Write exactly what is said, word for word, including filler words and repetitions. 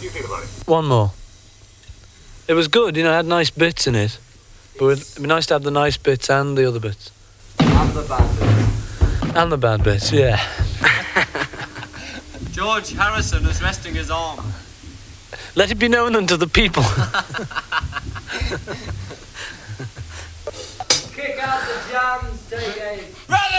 do you think about it? One more. It was good, you know, it had nice bits in it. But it'd be nice to have the nice bits and the other bits. And the bad bits. And the bad bits, yeah. George Harrison is resting his arm. Let it be known unto the people. Kick out the jams, take aim.